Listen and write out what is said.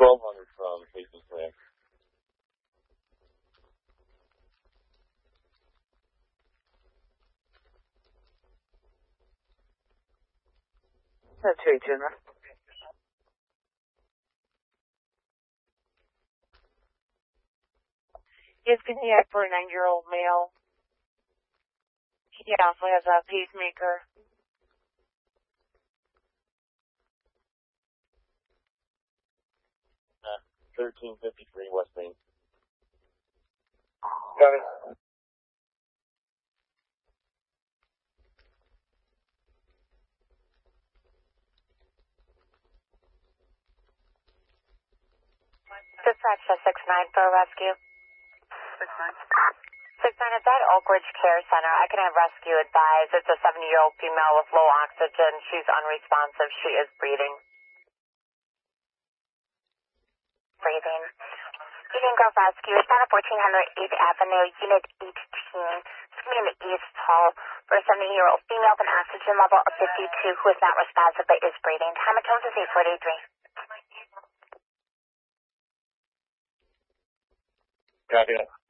1200 from Casey's Ranch. That's right, General. It's Cognac for a 9-year-old male. He also has a pacemaker. 1353 West Main. Got it. Dispatch to 6-9 for a rescue. 6-9. 6-9, is that Oak Ridge Care Center? I can have rescue advise. It's a 70-year-old female with low oxygen. She's unresponsive. She is breathing. Breathing. Eating Grove Rescue. It's down at 1400 8th Avenue, Unit 18. It's going to be in the East Hall for a 70-year-old female with an oxygen level of 52 who is not responsive but is breathing. Time of tones is 8:43. Copy that.